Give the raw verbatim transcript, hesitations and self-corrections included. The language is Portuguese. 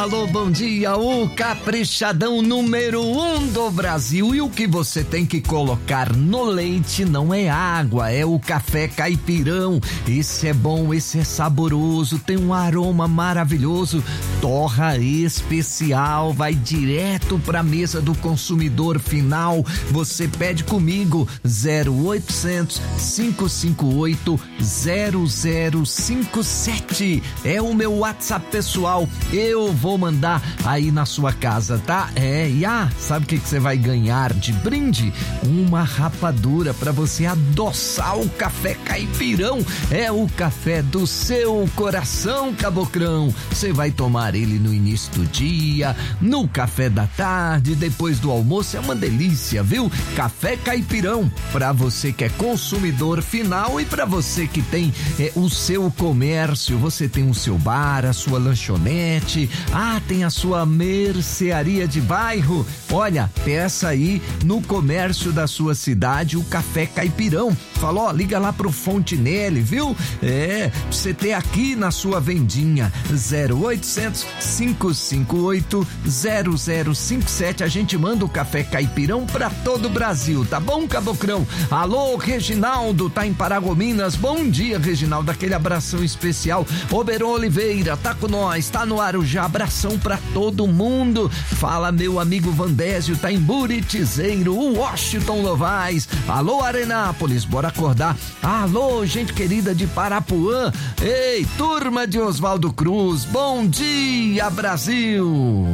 Alô, bom dia, o caprichadão número um do Brasil. E o que você tem que colocar no leite não é água, é o café caipirão. Esse é bom, esse é saboroso, tem um aroma maravilhoso, torra especial, vai direto pra mesa do consumidor final. Você pede comigo, zero oitocentos, cinco cinco oito, zero zero cinco sete. É o meu WhatsApp pessoal, eu vou mandar aí na sua casa, tá? É, e ah, sabe o que que você vai ganhar de brinde? Uma rapadura pra você adoçar o café caipirão. É o café do seu coração, cabocrão. Você vai tomar ele no início do dia, no café da tarde, depois do almoço. É uma delícia, viu? Café caipirão, pra você que é consumidor final e pra você que tem é, o seu comércio. Você tem o seu bar, a sua lanchonete, ah, tem a sua mercearia de bairro. Olha, peça aí no comércio da sua cidade o café caipirão. Falou, ó, liga lá pro Fontinelli, viu? É, você tem aqui na sua vendinha, zero oitocentos, cinco cinco oito, zero zero cinco sete. A gente manda o café caipirão pra todo o Brasil, tá bom, cabocrão? Alô, Reginaldo, tá em Paragominas. Bom dia, Reginaldo, aquele abração especial. Oberon Oliveira, tá com nós, tá no Arujá, abração pra todo mundo. Fala, meu amigo Vandésio, tá em Buritizeiro, o Washington Novaes. Alô, Arenápolis, bora acordar. Alô, gente querida de Parapuã. Ei, turma de Oswaldo Cruz, bom dia, Brasil.